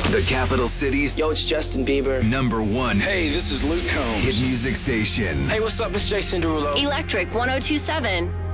The capital city's Yo, it's Justin Bieber. #1 Hey, this is Luke Combs. hit music station. Hey, what's up? It's Jason Derulo. Electric 1027.